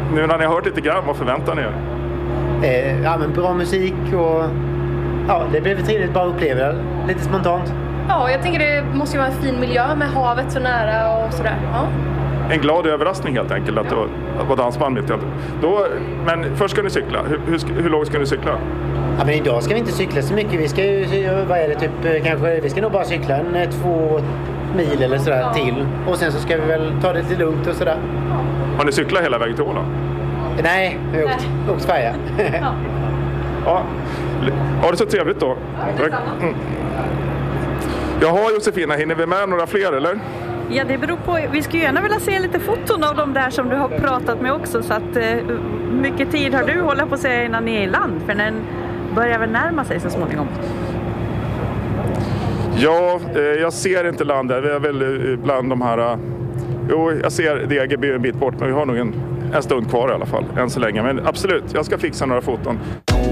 nu när ni har hört lite grann, vad förväntar ni er? Eh, ja, men bra musik och ja, det blev ett trevligt bara upplevelse. Lite spontant. Ja, jag tänker det måste ju vara en fin miljö med havet så nära och sådär. Ja. En glad överraskning helt enkelt att det var, att var dansband mitt i allt. Då, men först ska ni cykla. Hur, hur, hur långt ska ni cykla? Ja, men idag ska vi inte cykla så mycket. Vi ska ju, vad är det, typ kanske, vi ska nog bara cykla en två mil eller sådär ja. till. Och sen så ska vi väl ta det lite lugnt och sådär. Har ni cyklat hela vägen till Åland? Nej, vi har åkt, åkt färja. Ja. Ja, ha det så trevligt då. Mm. Jaha Josefina, hinner vi med några fler eller? Ja, det beror på. Vi skulle gärna vilja se lite foton av de där som du har pratat med också. Så att, eh, mycket tid har du hållit på att säga innan ni är i land? För den börjar väl närma sig så småningom. Ja, eh, jag ser inte landet. Vi är väl bland de här... Eh, jo, jag ser Degerby en bit bort, men vi har nog en, en stund kvar i alla fall, än så länge. Men absolut, jag ska fixa några foton.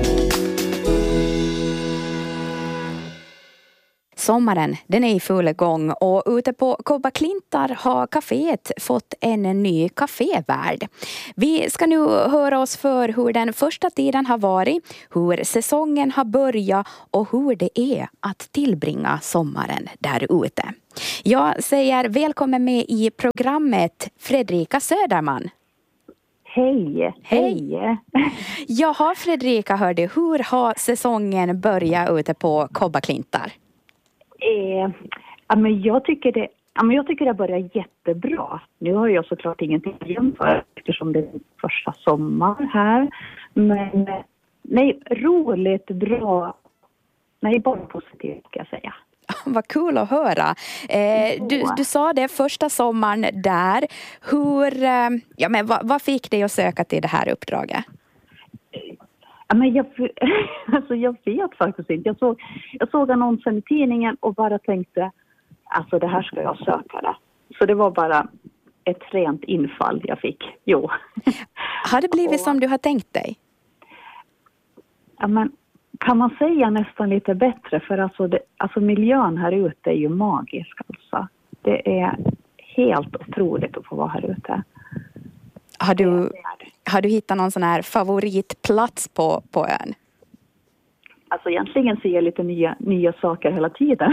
Sommaren, den är i full gång och ute på Kobbaklintar har kaféet fått en ny kafévärld. Vi ska nu höra oss för hur den första tiden har varit, hur säsongen har börjat och hur det är att tillbringa sommaren där ute. Jag säger välkommen med i programmet Fredrika Söderman. Hej, hej. Jaha Fredrika, hörde, hur har säsongen börjat ute på Kobbaklintar? Eh, ja, men jag tycker det ja, men jag tycker det börjar jättebra. Nu har jag såklart ingenting att jämföra eftersom det är första sommar här. Men nej, roligt, bra. Nej, bara positivt ska jag säga. Vad kul att höra. Eh, du, du sa det första sommaren där. Hur, eh, ja, men vad, vad fick dig att söka till det här uppdraget? Ja, men jag, alltså jag vet faktiskt inte. Jag såg, jag såg annonsen i tidningen och bara tänkte, alltså det här ska jag söka det. Så det var bara ett rent infall jag fick. Jo. Har det blivit och, som du har tänkt dig? Ja, men kan man säga nästan lite bättre, för alltså, det, alltså miljön här ute är ju magisk alltså. Det är helt otroligt att få vara här ute. Har du, har du hittat någon sån här favoritplats på, på ön? Alltså egentligen ser jag lite nya, nya saker hela tiden.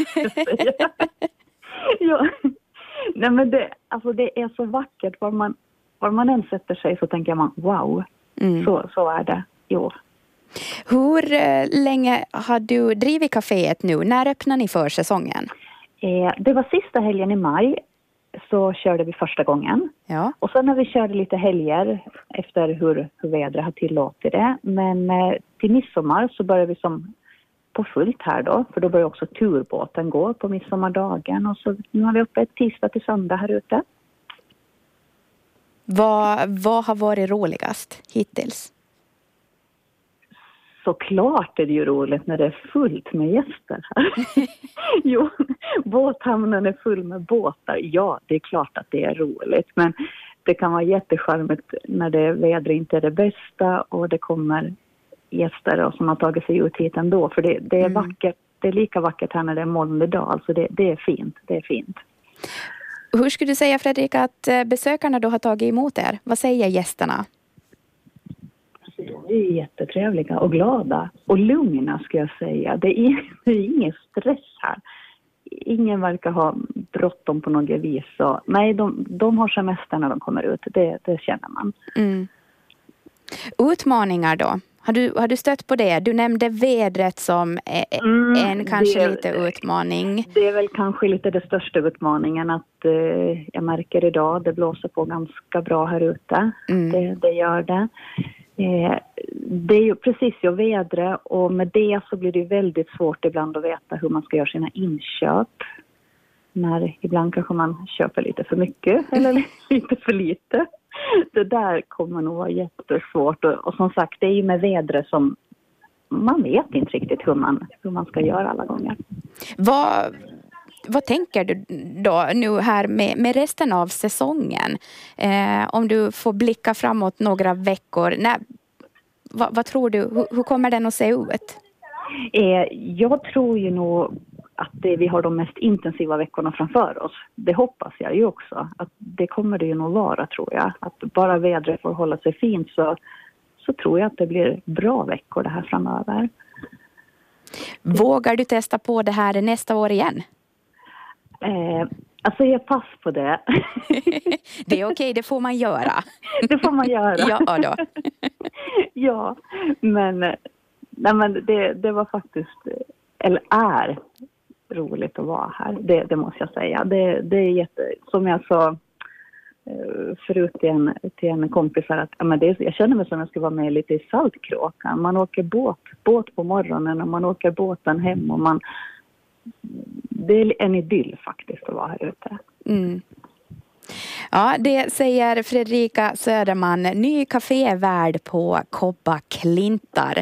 Ja. Nej, men det, alltså det är så vackert. Var man, var man än sätter sig så tänker man wow. Mm. Så, så är det. Jo. Hur länge har du drivit kaféet nu? När öppnar ni för säsongen? Eh, det var sista helgen i maj. Så körde vi första gången. Ja. Och sen när vi körde lite helger efter hur, hur vädret har tillåtit det. Men eh, till midsommar så började vi som på fullt här då. För då börjar också turbåten gå på midsommardagen. Och så nu har vi uppe ett tisdag till söndag här ute. Vad, vad har varit roligast hittills? Såklart är det ju roligt när det är fullt med gäster här. Jo, båthamnen är full med båtar. Ja, det är klart att det är roligt. Men det kan vara jättecharmigt när det vädret inte är det bästa och det kommer gäster som har tagit sig ut hit ändå. För det, det är mm. vackert. Det är lika vackert här när det är molnig dag. Alltså det, det är fint. Det är fint. Hur skulle du säga, Fredrika, att besökarna då har tagit emot er? Vad säger gästerna? De är jättetrevliga och glada och lugna ska jag säga. Det är, det är ingen stress här. Ingen verkar ha bråttom på något vis. Så, nej, de, de har semester när de kommer ut. Det, det känner man. Mm. Utmaningar då? Har du, har du stött på det? Du nämnde vädret som mm, en kanske det, lite utmaning. Det är väl kanske lite det största utmaningen att eh, jag märker idag det blåser på ganska bra här ute. Mm. Det, det gör det. Eh, det är ju precis ju vädret och med det så blir det väldigt svårt ibland att veta hur man ska göra sina inköp. När ibland kanske man köper lite för mycket eller lite för lite. Det där kommer nog vara jättesvårt och, och som sagt det är ju med vädret som man vet inte riktigt hur man, hur man ska göra alla gånger. Vad, vad tänker du då nu här med, med resten av säsongen? Eh, om du får blicka framåt några veckor. Nej, vad, vad tror du? Hur, hur kommer den att se ut? Eh, jag tror ju nog att det, vi har de mest intensiva veckorna framför oss. Det hoppas jag ju också. Att det kommer det ju nog vara, tror jag. Att bara vädret får hålla sig fint så, så tror jag att det blir bra veckor det här framöver. Vågar du testa på det här nästa år igen? Eh, alltså jag pass på det. Det är okej, det får man göra. Det får man göra. Ja då. Ja, men, nej, men det, det var faktiskt, eller är roligt att vara här. Det, det måste jag säga. Det, det är jätte, som jag sa förut till en, till en kompis här, att ja, men det är, jag känner mig som jag ska vara med lite i Saltkråkan. Man åker båt, båt på morgonen och man åker båten hem och man, det är en idyll faktiskt att vara här ute. Mm. Ja, det säger Fredrika Söderman, ny kafévärd på Kobba Klintar.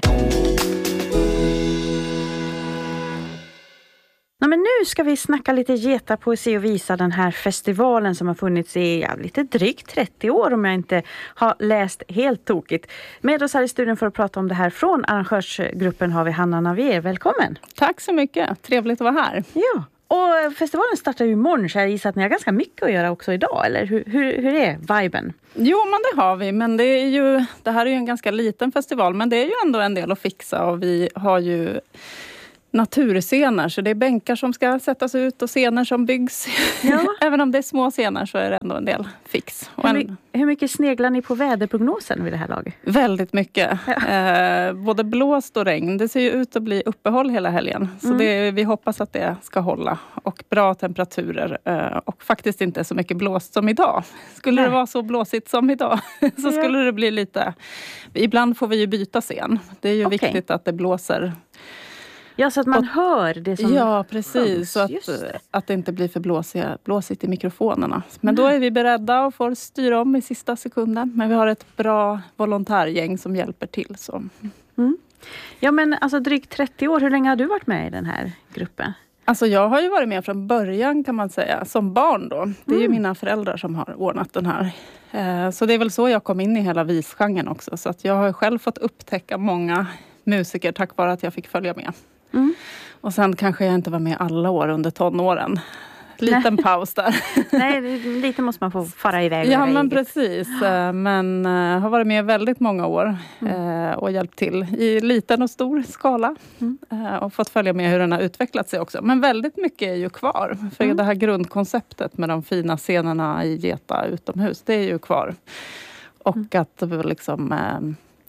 Ja, men nu ska vi snacka lite Geta poesi och visa den här festivalen som har funnits i ja, lite drygt trettio år om jag inte har läst helt tokigt. Med oss här i studion för att prata om det här från arrangörsgruppen har vi Hanna Navier. Välkommen! Tack så mycket, trevligt att vara här. Ja, och festivalen startar ju imorgon så jag gissar att ni har ganska mycket att göra också idag, eller hur, hur, hur är viben? Jo, men det har vi, men det är ju, det här är ju en ganska liten festival, men det är ju ändå en del att fixa och vi har ju naturscener, så det är bänkar som ska sättas ut och scener som byggs. Ja. Även om det är små scener så är det ändå en del fix. Hur, my- hur mycket sneglar ni på väderprognosen vid det här laget? Väldigt mycket. Ja. Eh, både blåst och regn. Det ser ju ut att bli uppehåll hela helgen. Så mm. det, vi hoppas att det ska hålla. Och bra temperaturer. Eh, och faktiskt inte så mycket blåst som idag. Skulle Nej. det vara så blåsigt som idag så skulle ja. det bli lite... Ibland får vi ju byta scen. Det är ju okay. viktigt att det blåser. Ja, så att man och, hör det som Ja, precis. Så att, det. att det inte blir för blåsiga, blåsigt i mikrofonerna. Men mm. då är vi beredda och får styra om i sista sekunden. Men vi har ett bra volontärgäng som hjälper till. Så. Mm. Ja, men alltså drygt trettio år. Hur länge har du varit med i den här gruppen? Alltså jag har ju varit med från början kan man säga. Som barn då. Det är mm. ju mina föräldrar som har ordnat den här. Eh, så det är väl så jag kom in i hela visgenren också. Så att jag har själv fått upptäcka många musiker tack vare att jag fick följa med. Mm. Och sen kanske jag inte var med alla år under tonåren. Liten paus där. Nej, lite måste man få fara iväg. Ja, men precis. Men uh, har varit med väldigt många år uh, och hjälpt till i liten och stor skala. Mm. Uh, och fått följa med hur den har utvecklat sig också. Men väldigt mycket är ju kvar. För mm. det här grundkonceptet med de fina scenerna i Geta utomhus, det är ju kvar. Och mm. att liksom... Uh,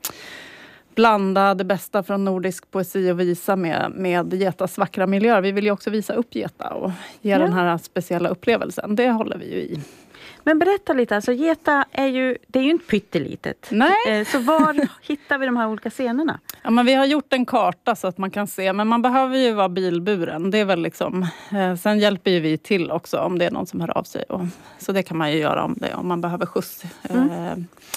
blanda det bästa från nordisk poesi och visa med, med Getas vackra miljöer. Vi vill ju också visa upp Geta och ge ja. den här speciella upplevelsen. Det håller vi ju i. Men berätta lite, alltså Geta är ju, det är ju inte pyttelitet. Nej. Så var hittar vi de här olika scenerna? Ja, men vi har gjort en karta så att man kan se, men man behöver ju vara bilburen. Det är väl liksom, eh, sen hjälper ju vi till också om det är någon som hör av sig. Och, så det kan man ju göra om, det, om man behöver skjuts. Mm. Eh,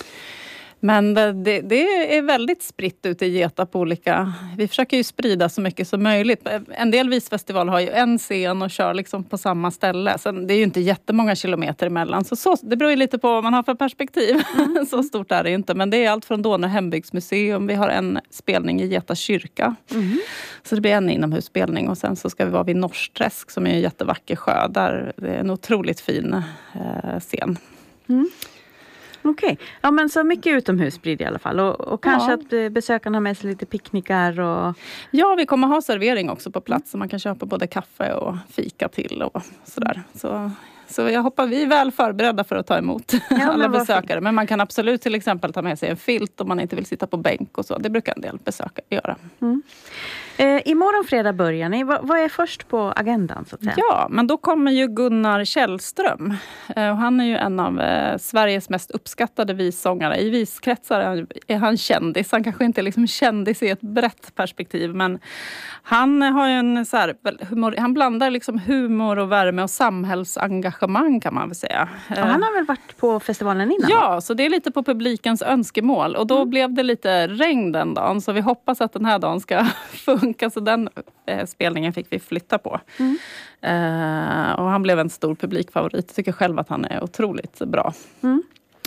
Men det, det är väldigt spritt ute i Geta på olika... Vi försöker ju sprida så mycket som möjligt. En del visfestival har ju en scen och kör liksom på samma ställe. Sen, det är ju inte jättemånga kilometer emellan. Så, så, det beror ju lite på vad man har för perspektiv. Mm. Så stort är det inte. Men det är allt från Donner hembygdsmuseum. Vi har en spelning i Geta kyrka. Mm. Så det blir en inomhusspelning. Och sen så ska vi vara vid Norsträsk som är en jättevacker sjö. Där det är en otroligt fin eh, scen. Mm. Okej, okay. Ja men så mycket utomhus blir det i alla fall och, och kanske ja. att besökarna har med sig lite picknickar och... Ja, vi kommer ha servering också på plats så man kan köpa både kaffe och fika till och sådär. Så, så jag hoppas vi är väl förberedda för att ta emot ja, alla besökare. Men man kan absolut till exempel ta med sig en filt om man inte vill sitta på bänk och så. Det brukar en del besökare göra. Mm. Eh, imorgon fredag börjar ni. V- vad är först på agendan så att säga? Ja, men då kommer ju Gunnar Källström. Eh, och han är ju en av eh, Sveriges mest uppskattade vissångare. I viskretsar är, är han kändis. Han kanske inte är liksom kändis i ett brett perspektiv. Men han har ju en så här, humor, han blandar liksom humor och värme och samhällsengagemang kan man väl säga. Eh, och han har väl varit på festivalen innan? Ja, så det är lite på publikens önskemål. Och då mm. blev det lite regn den dagen. Så vi hoppas att den här dagen ska funka. Så den eh, spelningen fick vi flytta på. Mm. Eh, och han blev en stor publikfavorit. Jag tycker själv att han är otroligt bra. Mm.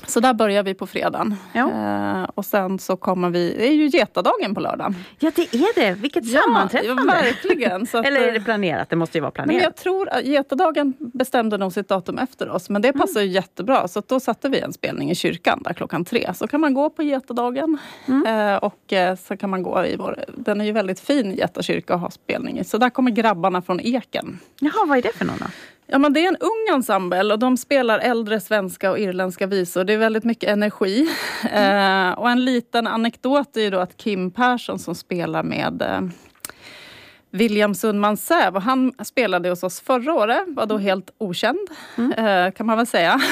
Så där börjar vi på fredagen. Ja. Eh, och sen så kommer vi, det är ju getadagen på lördagen. Ja, det är det. Vilket ja, sammanträffande. Ja, verkligen. Så att, eller är det planerat? Det måste ju vara planerat. Men jag tror att getadagen bestämde nog sitt datum efter oss. Men det passar mm. ju jättebra. Så att då satte vi en spelning i kyrkan där klockan tre. Så kan man gå på getadagen. Mm. Eh, och eh, så kan man gå i vår, den är ju väldigt fin Getakyrka att ha spelning i. Så där kommer grabbarna från Eken. Jaha, vad är det för någon då? Ja, men det är en ung ensemble och de spelar äldre svenska och irländska visor. Det är väldigt mycket energi. Mm. Eh, och en liten anekdot är ju då att Kim Persson som spelar med eh, William Sundman Säv, och han spelade hos oss förra året, var då helt okänd, mm. eh, kan man väl säga.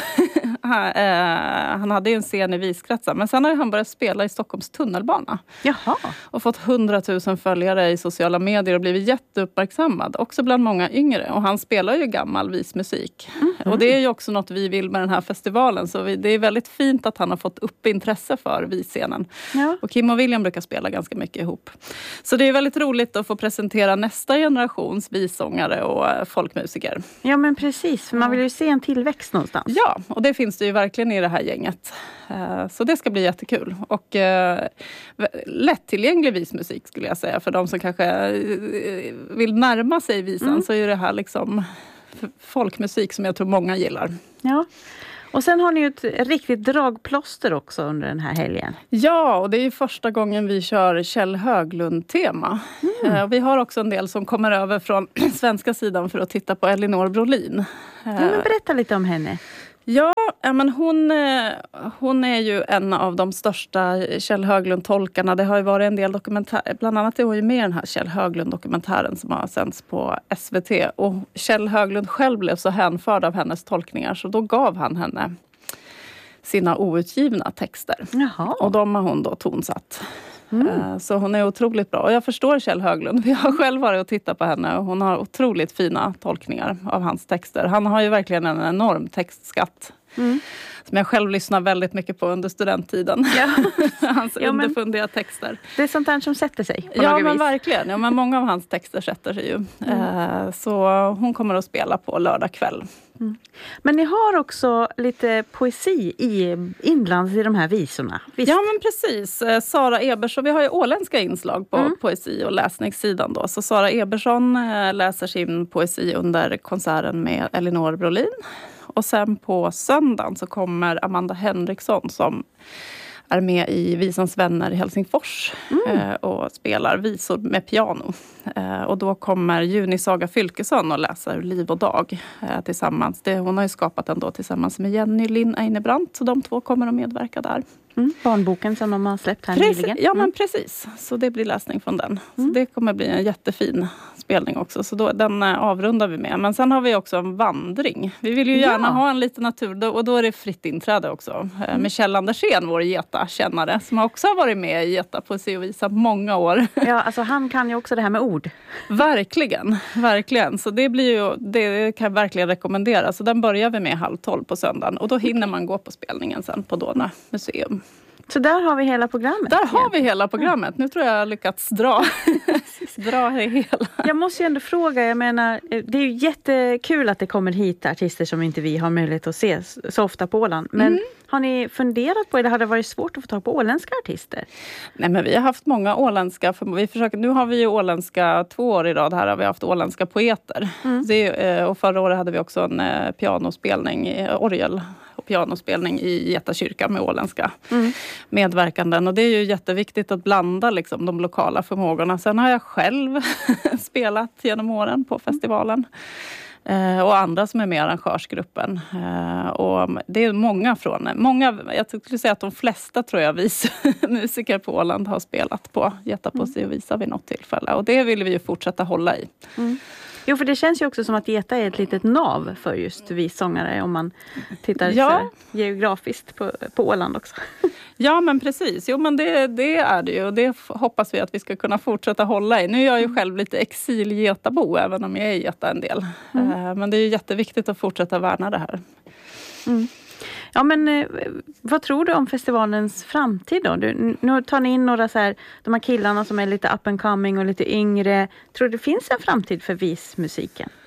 Han hade ju en scen i Viskratsa, men sen har han börjat spela i Stockholms tunnelbana. Jaha. Och fått hundratusen följare i sociala medier och blivit jätteuppmärksammad, också bland många yngre. Och han spelar ju gammal vismusik. Mm-hmm. Och det är ju också något vi vill med den här festivalen, så vi, det är väldigt fint att han har fått upp intresse för visscenen. Ja. Och Kim och William brukar spela ganska mycket ihop. Så det är väldigt roligt att få presentera nästa generations vissångare och folkmusiker. Ja, men precis, för man vill ju se en tillväxt någonstans. Ja, och det finns det ju verkligen i det här gänget. Så det ska bli jättekul. Och lättillgänglig vismusik skulle jag säga. För de som kanske vill närma sig visan, mm. så är det här liksom folkmusik som jag tror många gillar. Ja. Och sen har ni ju ett riktigt dragplåster också under den här helgen. Ja, och det är ju första gången vi kör Kjell Höglund-tema. Mm. Vi har också en del som kommer över från svenska sidan för att titta på Elinor Brolin. Ja, men berätta lite om henne. Ja, men hon, hon är ju en av de största Kjell Höglund-tolkarna. Det har ju varit en del dokumentärer. Bland annat är hon ju med i den här Kjell Höglund-dokumentären som har sänds på S V T. Och Kjell Höglund själv blev så hänförd av hennes tolkningar, så då gav han henne sina outgivna texter. Jaha. Och de har hon då tonsatt. Mm. Så hon är otroligt bra. Och jag förstår Kjell Höglund. Vi har själv varit och tittat på henne. Och hon har otroligt fina tolkningar av hans texter. Han har ju verkligen en enorm textskatt. Mm. Som jag själv lyssnar väldigt mycket på under studenttiden. Ja. Hans ja, underfundiga texter. Det är sånt där som sätter sig på Ja, något men vis. verkligen. Ja, men många av hans texter sätter sig ju. Mm. Så hon kommer att spela på lördag kväll. Mm. Men ni har också lite poesi i inlands i de här visorna. Visst? Ja, men precis. Sara Ebersson, vi har ju åländska inslag på mm. poesi- och läsningssidan då. Så Sara Ebersson läser sin poesi under konserten med Elinor Brolin. Och sen på söndagen så kommer Amanda Henriksson som är med i Visans vänner i Helsingfors mm. och spelar visor med piano. Och då kommer Juni Saga Fylkesson och läser Liv och dag tillsammans. Det, hon har ju skapat den då tillsammans med Jenny Linn Einebrandt, så de två kommer att medverka där. Mm. Barnboken som de har släppt här precis, nyligen. Ja, men precis. Så det blir läsning från den. Mm. Så det kommer bli en jättefin spelning också. Så då, den avrundar vi med. Men sen har vi också en vandring. Vi vill ju gärna ja. ha en liten natur. Och då är det fritt inträde också. Mm. Med Kjell Andersén, vår geta-kännare. Som också har varit med i Geta på poesi och visa många år. Ja, alltså han kan ju också det här med ord. Verkligen, verkligen. Så det blir ju, det kan jag verkligen rekommendera. Så den börjar vi med halv tolv på söndagen. Och då hinner man gå på spelningen sen på Dona museum. Så där har vi hela programmet. Där har vi hela programmet. Nu tror jag jag har lyckats dra, dra hela. Jag måste ju ändå fråga, jag menar, det är ju jättekul att det kommer hit artister som inte vi har möjlighet att se så ofta på Åland. Men mm. har ni funderat på, eller har det varit svårt att få tag på åländska artister? Nej, men vi har haft många åländska, för vi försöker, nu har vi ju åländska två år i rad här har vi haft åländska poeter. Mm. Det, och förra året hade vi också en pianospelning, orgel och pianospelning i Getakyrka med åländska mm. medverkanden. Och det är ju jätteviktigt att blanda liksom, de lokala förmågorna. Sen har jag själv spelat genom åren på festivalen. Eh, och andra som är med i arrangörsgruppen. Eh, och det är många från, många, jag skulle säga att de flesta tror jag vis musiker på Åland har spelat på Geta på sig och visa vid något tillfälle. Och det vill vi ju fortsätta hålla i. Mm. Jo, för det känns ju också som att Geta är ett litet nav för just vi sångare om man tittar ja. geografiskt på, på Åland också. Ja, men precis. Jo, men det, det är det ju. Och det hoppas vi att vi ska kunna fortsätta hålla i. Nu är jag ju själv lite exil-Getabo, även om jag är Geta en del. Mm. Men det är ju jätteviktigt att fortsätta värna det här. Mm. Ja, men vad tror du om festivalens framtid då? Du, nu tar ni in några så här, de här killarna som är lite up and coming och lite yngre. Tror du det finns en framtid för vismusiken?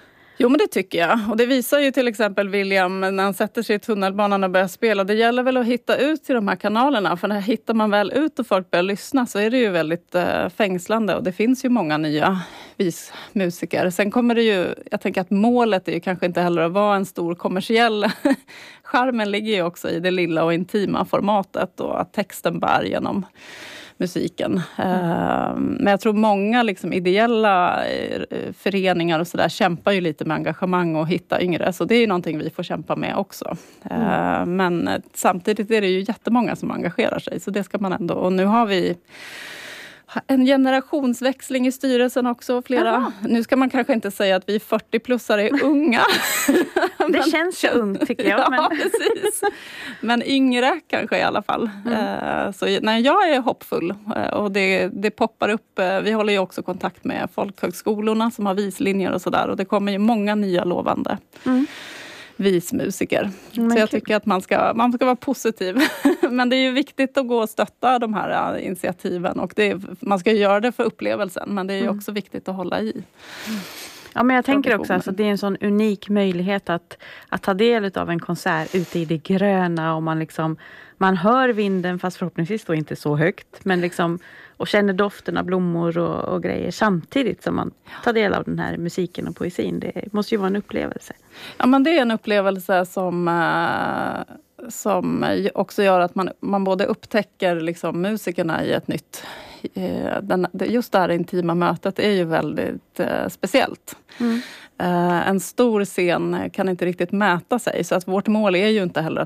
Jo, men det tycker jag. Och det visar ju till exempel William när han sätter sig i tunnelbanan och börjar spela. Det gäller väl att hitta ut till de här kanalerna. För när hittar man väl ut och folk börjar lyssna så är det ju väldigt uh, fängslande. Och det finns ju många nya vismusiker. Sen kommer det ju, jag tänker att målet är ju kanske inte heller att vara en stor kommersiell. Charmen ligger ju också i det lilla och intima formatet och att texten bär genom musiken. Mm. Men jag tror många liksom ideella föreningar och sådär kämpar ju lite med engagemang och hitta yngre. Så det är ju någonting vi får kämpa med också. Mm. Men samtidigt är det ju jättemånga som engagerar sig. Så det ska man ändå. Och nu har vi en generationsväxling i styrelsen också. Flera. Aha. Nu ska man kanske inte säga att vi fyrtio-plussare är unga. Det men, känns så ungt tycker jag. Ja, men. precis. Men yngre kanske i alla fall. Mm. Så nej, jag är hoppfull. Och det, det poppar upp. Vi håller ju också kontakt med folkhögskolorna som har vislinjer och sådär. Och det kommer ju många nya lovande. Mm. vismusiker. Mm, så jag kul. tycker att man ska, man ska vara positiv. Men det är ju viktigt att gå och stötta de här initiativen. Och det är, man ska göra det för upplevelsen. Men det är ju mm. också viktigt att hålla i. Mm. Ja, men jag tänker också att alltså, det är en sån unik möjlighet att, att ta del av en konsert ute i det gröna. Och man, liksom, man hör vinden fast förhoppningsvis då inte så högt. Men liksom, och känner doften av blommor och, och grejer samtidigt som man tar del av den här musiken och poesin. Det måste ju vara en upplevelse. Ja, men det är en upplevelse som, äh, som också gör att man, man både upptäcker liksom, musikerna i ett nytt. Äh, den, just det här intima mötet är ju väldigt äh, speciellt. Mm. Äh, en stor scen kan inte riktigt mäta sig. Så att vårt mål är ju inte heller